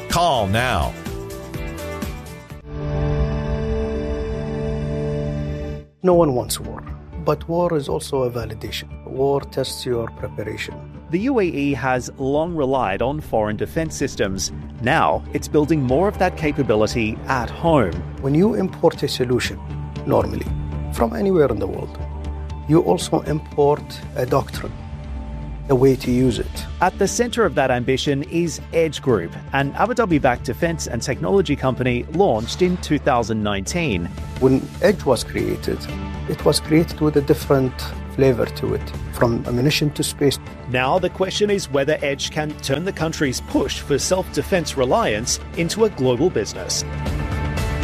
Call now. No one wants war, but war is also a validation. War tests your preparation. The UAE has long relied on foreign defence systems. Now it's building more of that capability at home. When you import a solution, normally, from anywhere in the world, you also import a doctrine, a way to use it. At the centre of that ambition is Edge Group, an Abu Dhabi-backed defence and technology company launched in 2019. When Edge was created, it was created with a different flavor to it, from ammunition to space. Now the question is whether Edge can turn the country's push for self-defence reliance into a global business.